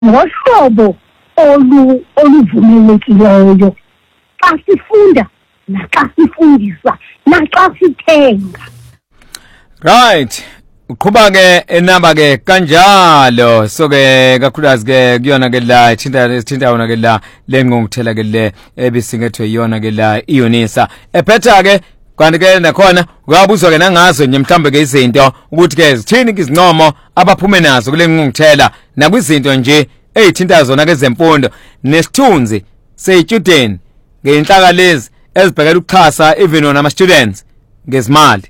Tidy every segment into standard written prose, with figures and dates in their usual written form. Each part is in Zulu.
ngohlobo oluvumelekileyo xa sifunda naxa sifundisa naxa sithenga. Right. Uqhuba ke enaba ke kanjalo so ke kakhulukazi ke kuyona ke la thinta yona ke la lengqungquthela ke le ebisingethwe yona ke la iYunisa ephetha ke kanti ke nakhona uyabuzwa ke nangazo nje mhlambe ke izinto ukuthi ke zithini izincomo abaphume nazo kule ngqungquthela nakwizinto nje ezithinta zona ke zemfundo nesithunzi seyitshudeni ngenhlaka lezi ezibhekela ukuxhasa even ona ama students ngezimali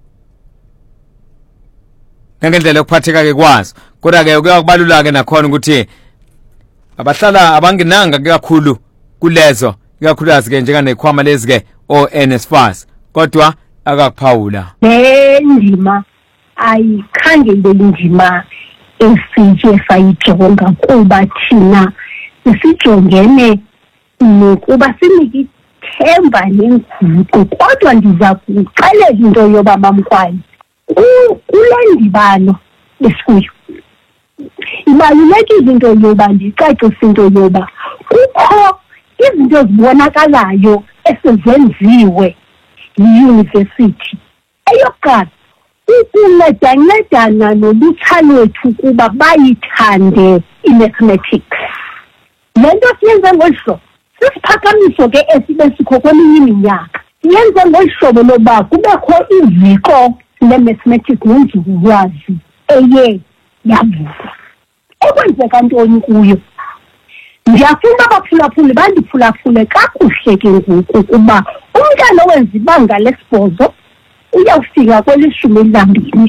ngendlela yokuphatheka ke kwazo kodwa ke kuyakubalula ke nakhona ukuthi abahlala abanginanga kakhulu kulezo ikakhulukazi ke njenganekhwama lezi ke NSFAS kodwa akakuphawula indima ayikhange indima esije sayijonga kuba thina sisijongene nokuba sinike ithemba nenguqu kodwa ndiza kuxelela into yoba bamkwazi kule ndibano esikuyo ibalulekile into yoba ndicacise into yoba kukho izinto zibonakalayo esezenziwe yiyunivesithi. Eyokuqala ukuncedana nolutsha lwethu ukuba bayithande i-mathematics. Le nto siyenze ngolu hlobo sisiphakamiso ke esibe sikho kweminye iminyaka siyenze ngolu hlobo loba kubekho iziko le-mathematics nenzululwazi eye yavulwa. Ekwenzeka ntoni kuyo? Ndiyafuna abaphulaphuli bandiphulaphule kakuhle ke ngoku kuba umntana owenza ibanga lesibhozo uyawufika kwelishumi-12.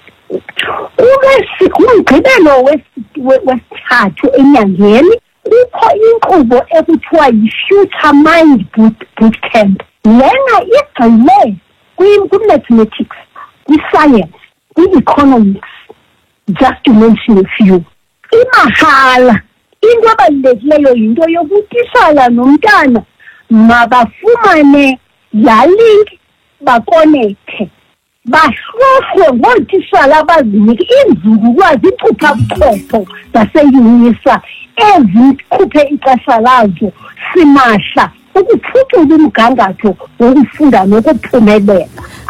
Kumgqibelo wesithathu enyangeni kukho inkqubo ekuthiwa yi-Future Mind Boot Camp. Lena igxile kwi-mathematics, kwi-science, kwi-economics, just to mention a few. Imahala. Into abalulekileyo yinto yokutishala nomntana mabafumane laa link bakonekte bahlohlwe ngootishala abazinike inzululwazi icupha buchopho zaseYunisa ezikhuphe ixesha lazo simahla ukuphucula umgangatho wokufunda nokuphumelela.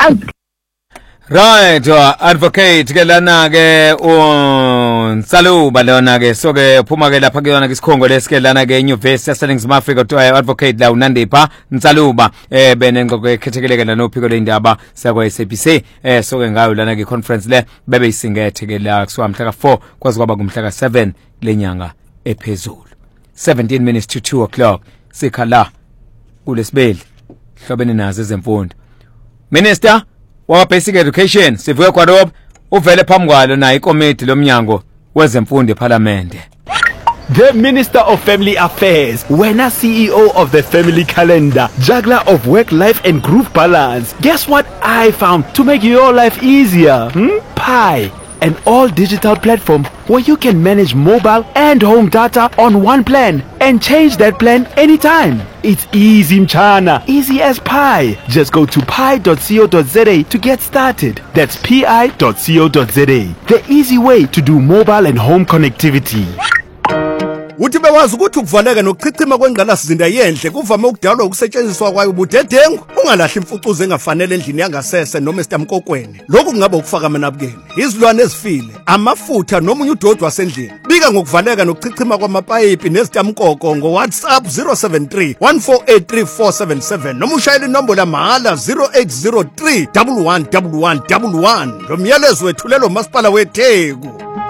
Right, advocate ke lana ke Nsaluba lona ke so ke phuma ke lapha kuyona ke isikhongo lesike lana ke eNyuvesi yaseNingizimu Afrika to advocate la uNandipha Nsaluba benengxoxo ekhethekeleke la nophiko lendaba sakwa SABC so ke ngayo lana ke conference le bebe isingethe ke la kuswa mhla ka4 kwaze kwaba kumhla ka7 lenyanga ephezulu 17 minutes to 2 o'clock sikhala kulesibeli hlobene nazo ezemfundo. Minister wa Basic Education sivuye kwaRob uvele phambi kwalo na ikomiti lomnyango wezemfundo eParliament. The Minister of Family Affairs, Wena CEO of the Family Calendar, juggler of work life and group balance. Guess what I found to make your life easier? Pi, an all-digital platform where you can manage mobile and home data on one plan and change that plan anytime. It's easy, mchana, easy as pie. Just go to pi.co.za to get started. That's pi.co.za. The easy way to do mobile and home connectivity. Uthi bewazi ukuthi ukuvaleka nokuchichima kwengqalasizinda yenhle kuvame ukudalwa ukusetshenziswa kwayo ubudedengu ungalahli imfucuza engafanele endlini yangasese noma esitamkokweni. Lokhu kungaba ukufaka amanabukeni, izilwane ezifile, amafutha noma unyudodwa wasendlini. Bika ngokuvaleka nokuchichima kwamapayipi nezitamkoko ngo WhatsApp 073 1483477 noma ushayele inombolo yamahala 0803 111111. Lo myalezo wethulelwa uMasipala weTheku.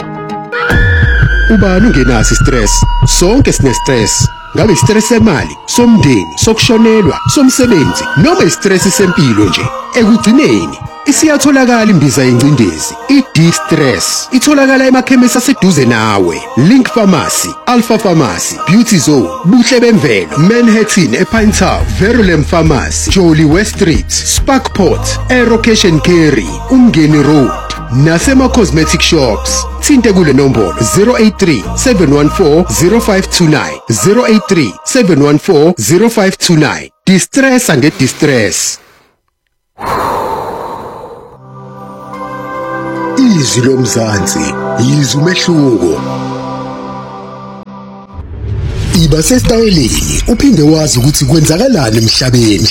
Ubani ungenasi stress? Sonke sine stress. Ngabe istress semali, somndeni, sokushonelwa, somsebenzi, noma istress sempilo nje. Ekugcineni isiyatholakala imbiza yencindezi, i-D-Stress. Itholakala emakhemisi aseduze nawe. Link Pharmacy, Alpha Pharmacy, Beauty Zone, Buhle Bemvelo, Manhattan ePine Town, Verulam Pharmacy, Jolly West Street, Sparkport, Aerocation Carry, Umgeni Road. Nasema Cosmetic Shops. Thinte kule nombolo 083 714 0529 083 714 0529. Distress and distress. Izwi lomzansi, izwi umehluko. Iba sesitayeleni uphinde wazi ukuthi kwenzakalani emhlabeni.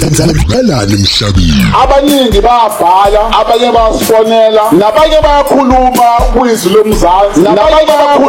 Abaningi bayabhala, abanye bayasifonela, nabanye bayakhuluma kwizwi lomzansi, nabanye